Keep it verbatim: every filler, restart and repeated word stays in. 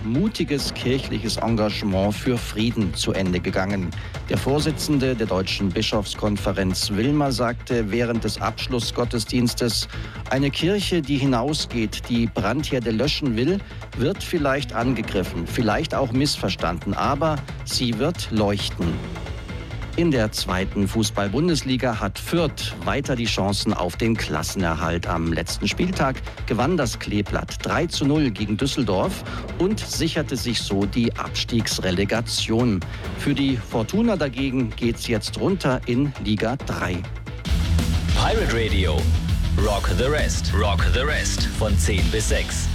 mutiges kirchliches Engagement für Frieden zu Ende gegangen. Der Vorsitzende der Deutschen Bischofskonferenz Wilmer sagte während des Abschlussgottesdienstes, eine Kirche, die hinausgeht, die Brandherde löschen will, wird vielleicht angegriffen, vielleicht auch missverstanden, aber sie wird leuchten. In der zweiten Fußball-Bundesliga hat Fürth weiter die Chancen auf den Klassenerhalt. Am letzten Spieltag gewann das Kleeblatt drei zu null gegen Düsseldorf und sicherte sich so die Abstiegsrelegation. Für die Fortuna dagegen geht's jetzt runter in Liga drei. Pirate Radio. Rock the Rest. Rock the Rest. Von zehn bis sechs.